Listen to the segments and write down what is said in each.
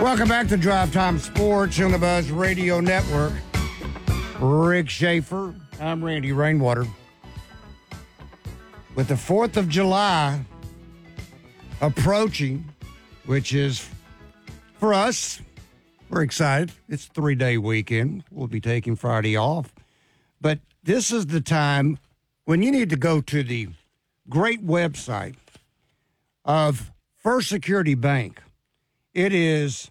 Welcome back to Drive Time Sports on the Buzz Radio Network. Rick Schaefer. I'm Randy Rainwater. With the 4th of July approaching, which is, for us, we're excited. It's a 3-day weekend. We'll be taking Friday off. But this is the time when you need to go to the great website of First Security Bank. It is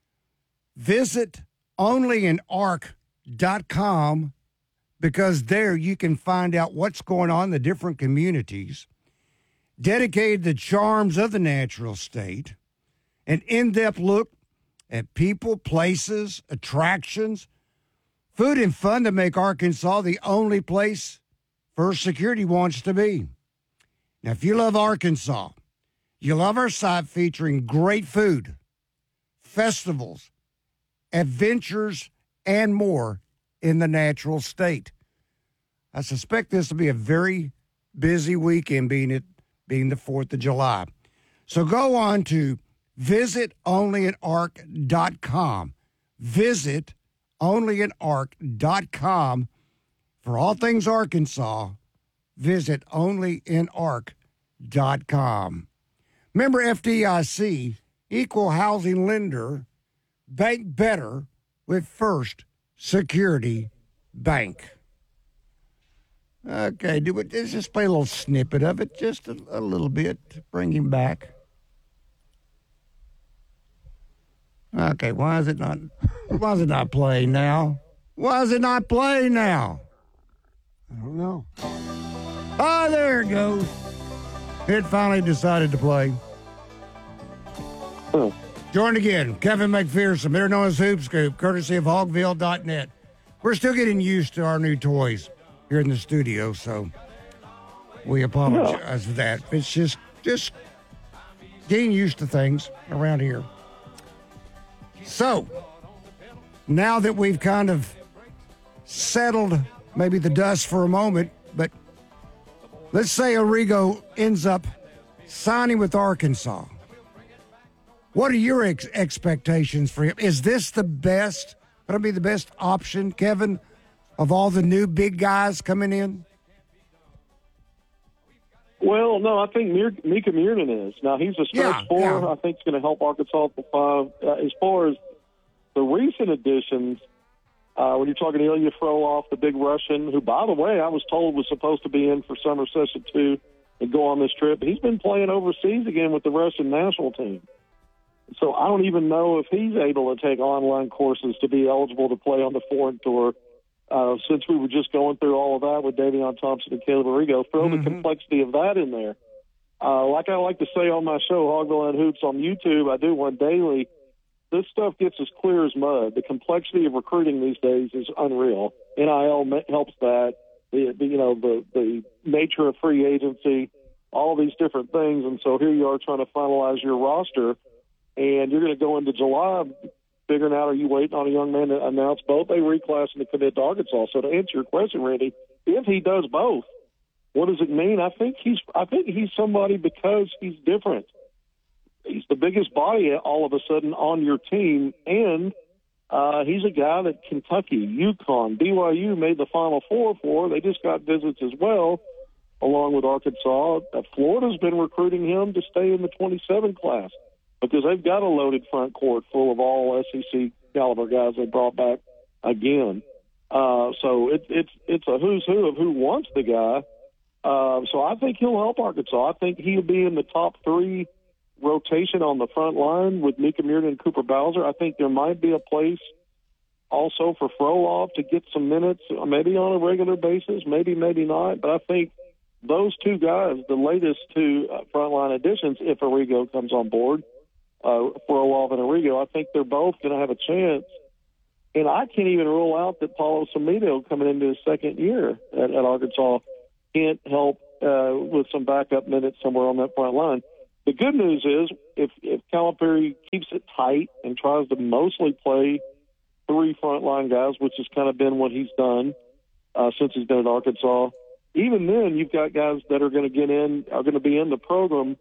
visitonlyanarc.com, because there you can find out what's going on in the different communities, dedicated to the charms of the natural state, an in-depth look at people, places, attractions, food and fun to make Arkansas the only place First Security wants to be. Now, if you love Arkansas, you love our site featuring great food, festivals, adventures, and more in the natural state. I suspect this will be a very busy weekend, being the 4th of July. So go on to visitonlyanarc.com. Visitonlyanarc.com for all things Arkansas. Visitonlyanarc.com. Member FDIC, equal housing lender. Bank better with First Security Bank. Okay, let's just play a little snippet of it, just a little bit, to bring him back. Okay, why is it not playing now? Why is it not playing now? I don't know. Oh, there it goes. It finally decided to play. Oh. Joined again, Kevin McPherson, better known as Hoop Scoop, courtesy of Hogville.net. We're still getting used to our new toys here in the studio, so we apologize for that. It's just getting used to things around here. So, now that we've kind of settled maybe the dust for a moment, but let's say Arrigo ends up signing with Arkansas. What are your expectations for him? Is this the best, going to be the best option, Kevin, of all the new big guys coming in? Well, no, I think Mika Miernan is. Now, he's a stretch four. Yeah. I think it's going to help Arkansas at the 5. As far as the recent additions, when you're talking Ilya Frolov, the big Russian, who, by the way, I was told was supposed to be in for summer session 2 and go on this trip. He's been playing overseas again with the Russian national team. So I don't even know if he's able to take online courses to be eligible to play on the foreign tour. Since we were just going through all of that with Davion Thompson and Caleb Arrigo, throw the complexity of that in there. Like I like to say on my show, Hogville and Hoops on YouTube, I do one daily. This stuff gets as clear as mud. The complexity of recruiting these days is unreal. NIL helps that. The nature of free agency, all these different things. And so here you are trying to finalize your roster, and you're going to go into July figuring out, are you waiting on a young man to announce both a reclass and a commit to Arkansas? So to answer your question, Randy, if he does both, what does it mean? I think he's somebody because he's different. He's the biggest body all of a sudden on your team, and he's a guy that Kentucky, UConn, BYU made the Final Four for. They just got visits as well, along with Arkansas. Florida's been recruiting him to stay in the 27 class, because they've got a loaded front court full of all SEC caliber guys they brought back again. So it's a who's who of who wants the guy. So I think he'll help Arkansas. I think he'll be in the top 3 rotation on the front line with Mika Miernan and Cooper Bowser. I think there might be a place also for Frolov to get some minutes, maybe on a regular basis, maybe not. But I think those two guys, the latest 2 frontline additions, if Arrigo comes on board, Frolov and Arrigo, I think they're both going to have a chance. And I can't even rule out that Paulo Samito, coming into his second year at Arkansas, can't help with some backup minutes somewhere on that front line. The good news is if Calipari keeps it tight and tries to mostly play 3 frontline guys, which has kind of been what he's done since he's been at Arkansas, even then you've got guys that are going to be in the program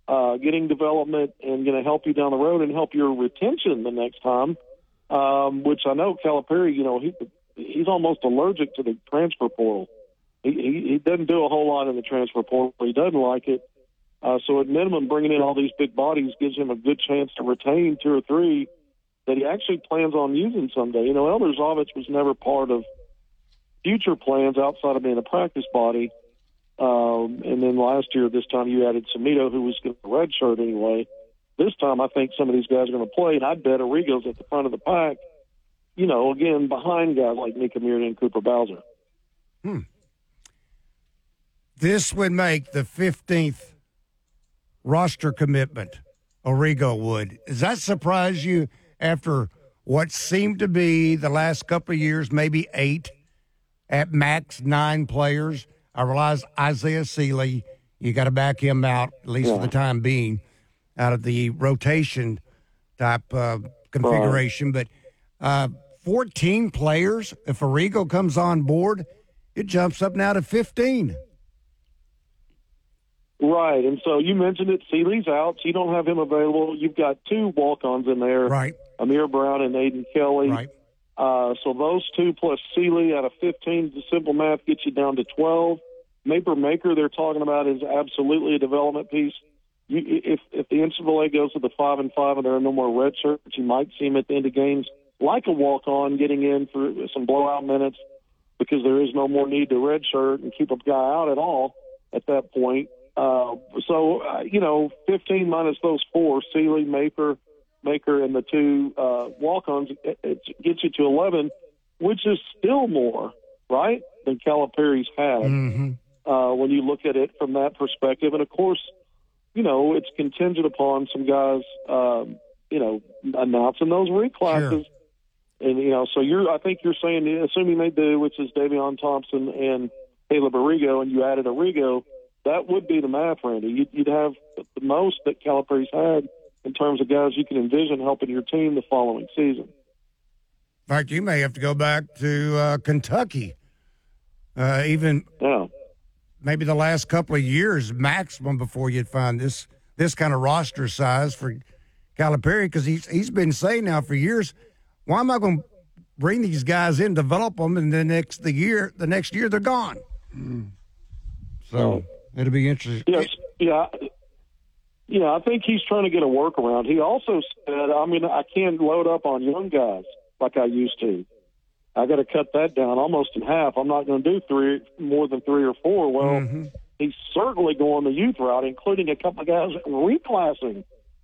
getting development and going to help you down the road and help your retention the next time, which I know Calipari, he's almost allergic to the transfer portal. He doesn't do a whole lot in the transfer portal. He doesn't like it. So at minimum, bringing in all these big bodies gives him a good chance to retain 2 or 3 that he actually plans on using someday. Elder Zavich was never part of future plans outside of being a practice body. And then last year, this time you added Samito, who was going to redshirt anyway. This time, I think some of these guys are going to play, and I'd bet Arrigo's at the front of the pack, again, behind guys like Nika Murin and Cooper Bowser. This would make the 15th roster commitment, Arrigo would. Does that surprise you after what seemed to be the last couple of years, maybe 8, at max 9 players? I realize Isaiah Sealy, you got to back him out, at least for the time being, out of the rotation type configuration. But 14 players, if Arrigo comes on board, it jumps up now to 15. Right, and so you mentioned it, Sealy's out, so you don't have him available. You've got 2 walk-ons in there, right? Amir Brown and Aiden Kelly. Right. So those 2 plus Sealy out of 15, the simple math gets you down to 12. Maker, they're talking about, is absolutely a development piece. If the NCAA goes to the 5-5 and there are no more red shirts, you might see him at the end of games like a walk-on, getting in for some blowout minutes because there is no more need to redshirt and keep a guy out at all at that point. 15 minus those 4, Sealy, Maker, and the 2 walk-ons, it gets you to 11, which is still more, right, than Calipari's had. Mm-hmm. When you look at it from that perspective. And, of course, it's contingent upon some guys, announcing those reclasses. Sure. And, so I think you're saying, assuming they do, which is Davion Thompson and Caleb Arrigo, and you added Arrigo, that would be the math, Randy. You'd have the most that Calipari's had in terms of guys you can envision helping your team the following season. In fact, you may have to go back to Kentucky, maybe the last couple of years maximum before you'd find this kind of roster size for Calipari, because he's been saying now for years, why am I going to bring these guys in, develop them, and the next year they're gone. So it'll be interesting. Yes, yeah. I think he's trying to get a workaround. He also said, I can't load up on young guys like I used to. I got to cut that down almost in half. I'm not going to do more than 3 or 4. Well, he's certainly going the youth route, including a couple of guys reclassing.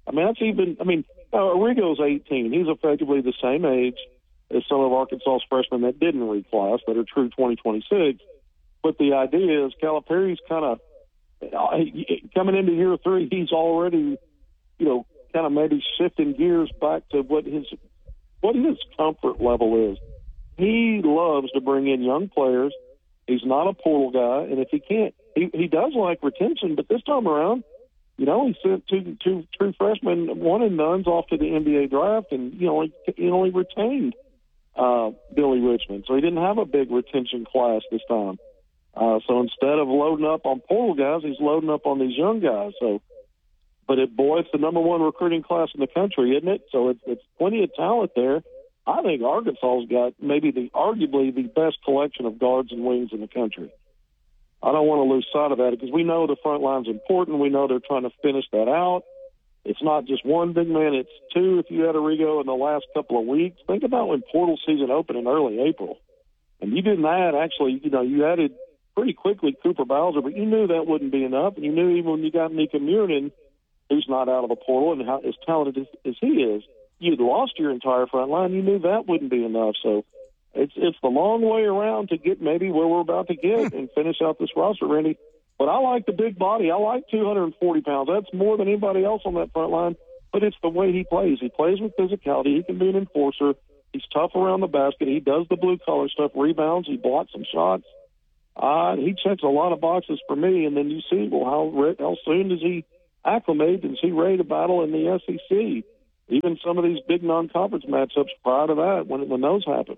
Arrigo's 18. He's effectively the same age as some of Arkansas's freshmen that didn't reclass, that are true 2026. But the idea is Calipari's kind of coming into year 3, he's already, kind of maybe shifting gears back to what his comfort level is. He loves to bring in young players. He's not a portal guy, and if he can't, he does like retention. But this time around, he sent two true freshmen, one and nones, off to the NBA draft, and he only retained Billy Richmond, so he didn't have a big retention class this time. So instead of loading up on portal guys, he's loading up on these young guys. But it's the number 1 recruiting class in the country, isn't it? So it's plenty of talent there. I think Arkansas's got maybe arguably the best collection of guards and wings in the country. I don't want to lose sight of that because we know the front line's important. We know they're trying to finish that out. It's not just 1 big man; it's 2. If you had Arrigo in the last couple of weeks, think about when portal season opened in early April, and you didn't add. Actually, you added pretty quickly Cooper Bowser, but you knew that wouldn't be enough, and you knew even when you got Nika Murin, who's not out of the portal and how as talented as he is, you'd lost your entire front line. You knew that wouldn't be enough. So it's the long way around to get maybe where we're about to get and finish out this roster, Randy. But I like the big body. I like 240 pounds. That's more than anybody else on that front line. But it's the way he plays. He plays with physicality. He can be an enforcer. He's tough around the basket. He does the blue-collar stuff, rebounds. He blocks some shots. He checks a lot of boxes for me. And then you see, how soon does he acclimate? Is he ready to battle in the SEC? Even some of these big non-conference matchups prior to that, when those happen.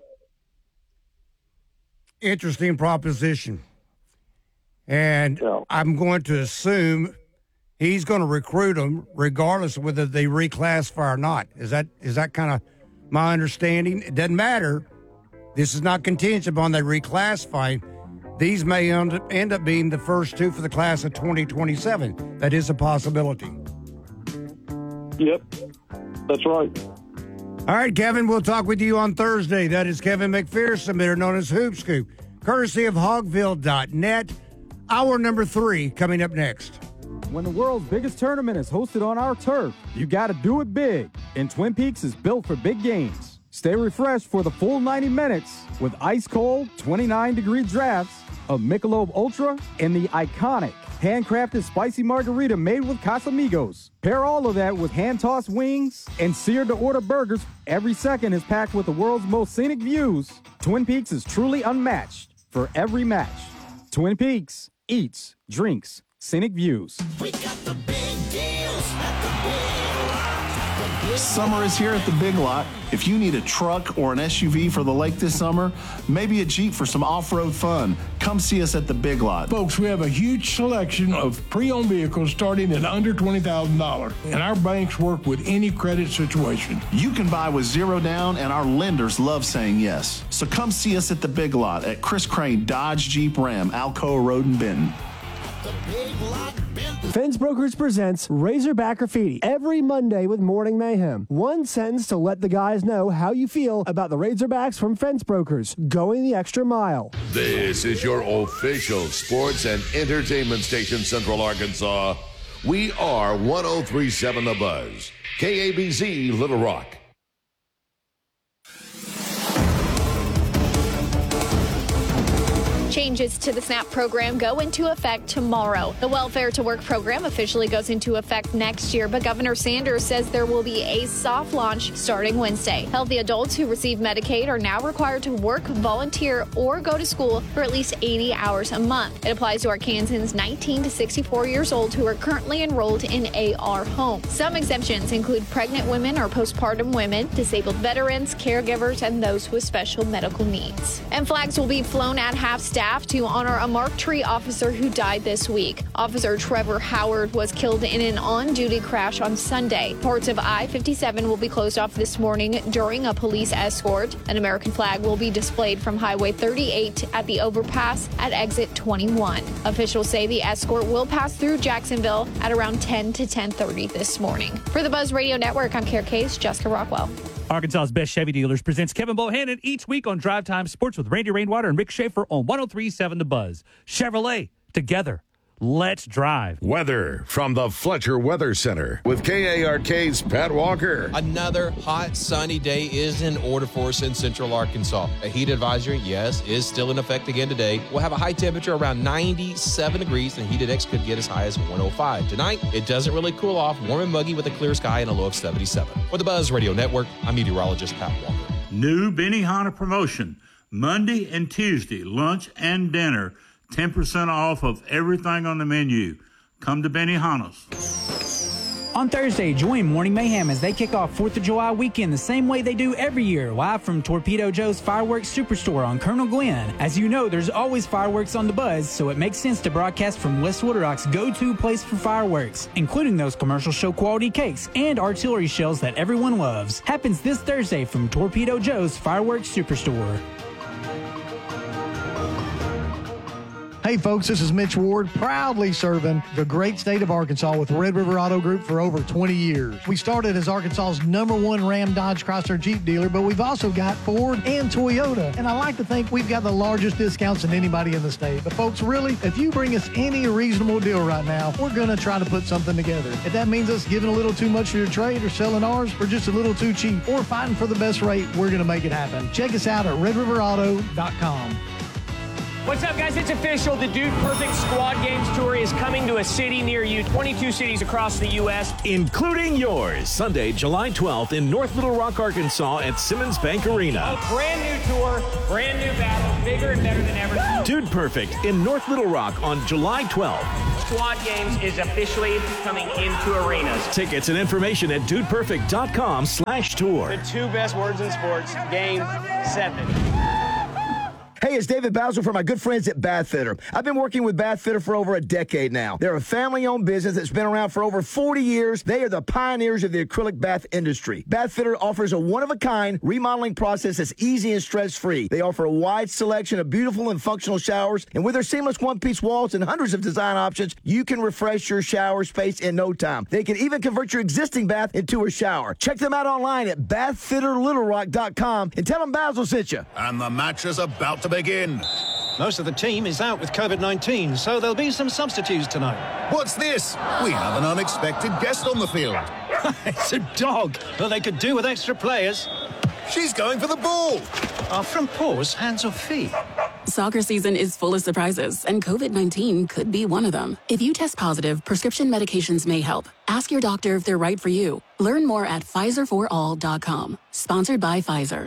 Interesting proposition. And I'm going to assume he's going to recruit them regardless of whether they reclassify or not. Is that kind of my understanding? It doesn't matter. This is not contingent upon they reclassifying. These may end up being the first two for the class of 2027. That is a possibility. Yep, that's right. All right, Kevin, we'll talk with you on Thursday. That is Kevin McPherson, better known as Hoop Scoop, courtesy of Hogville.net. Hour number 3 coming up next. When the world's biggest tournament is hosted on our turf, you got to do it big. And Twin Peaks is built for big games. Stay refreshed for the full 90 minutes with ice-cold 29-degree drafts of Michelob Ultra and the iconic handcrafted spicy margarita made with Casamigos. Pair all of that with hand-tossed wings and seared-to-order burgers. Every second is packed with the world's most scenic views. Twin Peaks is truly unmatched for every match. Twin Peaks eats, drinks, scenic views. We got the big deals at the Big Lot. Summer is here at the Big Lot. If you need a truck or an SUV for the lake this summer, maybe a Jeep for some off-road fun, come see us at the Big Lot. Folks, we have a huge selection of pre-owned vehicles starting at under $20,000, and our banks work with any credit situation. You can buy with zero down, and our lenders love saying yes. So come see us at the Big Lot at Chris Crane Dodge Jeep Ram, Alcoa Road in Benton. Fence Brokers presents Razorback Graffiti every Monday with Morning Mayhem. One sentence to let the guys know how you feel about the Razorbacks from Fence Brokers, going the extra mile. This is your official sports and entertainment station, Central Arkansas. We are 103.7 The Buzz, KABZ Little Rock. Changes to the SNAP program go into effect tomorrow. The Welfare to Work program officially goes into effect next year, but Governor Sanders says there will be a soft launch starting Wednesday. Healthy adults who receive Medicaid are now required to work, volunteer, or go to school for at least 80 hours a month. It applies to Arkansans 19 to 64 years old who are currently enrolled in AR homes. Some exemptions include pregnant women or postpartum women, disabled veterans, caregivers, and those with special medical needs. And flags will be flown at half-staff to honor a Mark Tree officer who died this week. Officer Trevor Howard was killed in an on-duty crash on Sunday. Parts of I-57 will be closed off this morning during a police escort. An American flag will be displayed from Highway 38 at the overpass at exit 21. Officials say the escort will pass through Jacksonville at around 10 to 10:30 this morning. For the Buzz Radio Network, I'm Kara Case, Jessica Rockwell. Arkansas's Best Chevy Dealers presents Kevin Bohannon each week on Drive Time Sports with Randy Rainwater and Rick Schaefer on 103.7 The Buzz. Chevrolet, together. Let's drive. Weather from the Fletcher Weather Center with KARK's Pat Walker. Another hot, sunny day is in order for us in Central Arkansas. A heat advisory, yes, is still in effect again today. We'll have a high temperature around 97 degrees, and heat index could get as high as 105. Tonight, it doesn't really cool off, warm and muggy with a clear sky and a low of 77. For the Buzz Radio Network, I'm meteorologist Pat Walker. New Benihana promotion, Monday and Tuesday, lunch and dinner. 10% off of everything on the menu. Come to Benihana's. On Thursday, join Morning Mayhem as they kick off 4th of July weekend the same way they do every year, live from Torpedo Joe's Fireworks Superstore on Colonel Glenn. As you know, there's always fireworks on the Buzz, so it makes sense to broadcast from West Little Rock's go-to place for fireworks, including those commercial show quality cakes and artillery shells that everyone loves. Happens this Thursday from Torpedo Joe's Fireworks Superstore. Hey folks, this is Mitch Ward, proudly serving the great state of Arkansas with Red River Auto Group for over 20 years. We started as Arkansas's #1 Ram Dodge Chrysler Jeep dealer, but we've also got Ford and Toyota. And I like to think we've got the largest discounts than anybody in the state. But folks, really, if you bring us any reasonable deal right now, we're going to try to put something together. If that means us giving a little too much for your trade or selling ours for just a little too cheap or fighting for the best rate, we're going to make it happen. Check us out at redriverauto.com. What's up, guys? It's official. The Dude Perfect Squad Games Tour is coming to a city near you. 22 cities across the U.S., including yours. Sunday, July 12th in North Little Rock, Arkansas at Simmons Bank Arena. A brand new tour, brand new battle, bigger and better than ever. Dude Perfect in North Little Rock on July 12th. Squad Games is officially coming into arenas. Tickets and information at dudeperfect.com/tour. The two best words in sports, game, 7. Hey, Hey, it's David Basil from my good friends at Bath Fitter. I've been working with Bath Fitter for over a decade now. They're a family-owned business that's been around for over 40 years. They are the pioneers of the acrylic bath industry. Bath Fitter offers a one-of-a-kind remodeling process that's easy and stress-free. They offer a wide selection of beautiful and functional showers, and with their seamless one-piece walls and hundreds of design options, you can refresh your shower space in no time. They can even convert your existing bath into a shower. Check them out online at bathfitterlittlerock.com and tell them Basil sent you. And the match is about to begin. Most of the team is out with COVID-19, so there'll be some substitutes tonight. What's this? We have an unexpected guest on the field. It's a dog. Well, they could do with extra players. She's going for the ball. Are front paws hands or feet? Soccer season is full of surprises, and COVID-19 could be one of them. If you test positive, prescription medications may help. Ask your doctor if they're right for you. Learn more at PfizerForAll.com. Sponsored by Pfizer.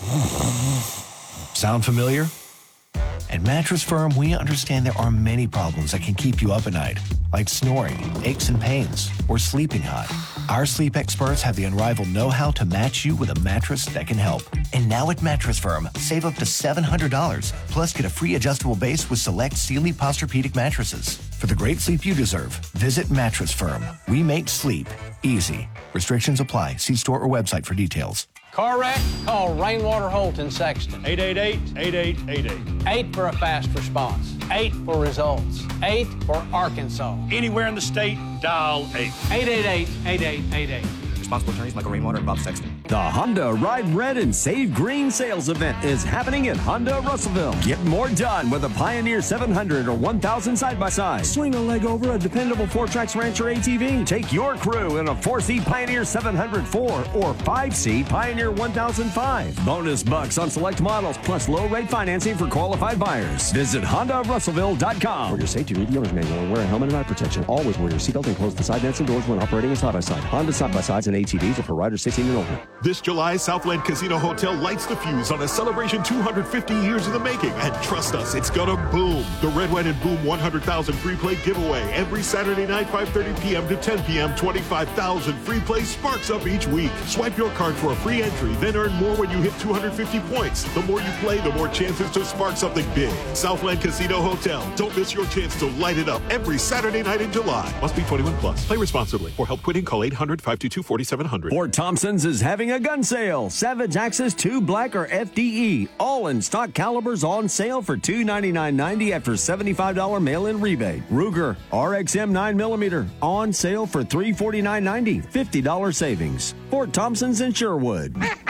Sound familiar? At Mattress Firm, we understand there are many problems that can keep you up at night, like snoring, aches and pains, or sleeping hot. Our sleep experts have the unrivaled know-how to match you with a mattress that can help. And now at Mattress Firm, save up to $700, plus get a free adjustable base with select Sealy Posturepedic mattresses. For the great sleep you deserve, visit Mattress Firm. We make sleep easy. Restrictions apply. See store or website for details. Car wreck? Call Rainwater Holt in Sexton. 888-8888. 8 for a fast response. 8 for results. 8 for Arkansas. Anywhere in the state, dial 8. 888-8888. Responsible attorneys Michael Rainwater and Bob Sexton. The Honda Ride Red and Save Green sales event is happening at Honda Russellville. Get more done with a Pioneer 700 or 1000 side-by-side. Swing a leg over a dependable 4Trax Rancher ATV. Take your crew in a 4-seat Pioneer 704 or 5-seat Pioneer 1005. Bonus bucks on select models plus low-rate financing for qualified buyers. Visit HondaRussellville.com. For your safety, read the owner's manual and wear a helmet and eye protection. Always wear your seatbelt and close the side vents and doors when operating a side-by-side. Honda side-by-sides and ATVs are for riders 16 and older. This July, Southland Casino Hotel lights the fuse on a celebration 250 years in the making. And trust us, it's gonna boom. The Red, White, and Boom 100,000 free play giveaway. Every Saturday night, 5:30 p.m. to 10 p.m., 25,000 free play sparks up each week. Swipe your card for a free entry, then earn more when you hit 250 points. The more you play, the more chances to spark something big. Southland Casino Hotel. Don't miss your chance to light it up every Saturday night in July. Must be 21 plus. Play responsibly. For help quitting, call 800-522-4700. Fort Thompson's is having a gun sale. Savage Axis 2 Black or FDE. All in stock calibers on sale for $299.90 after $75 mail-in rebate. Ruger RXM 9mm on sale for $349.90. $50 savings. Fort Thompson's in Sherwood.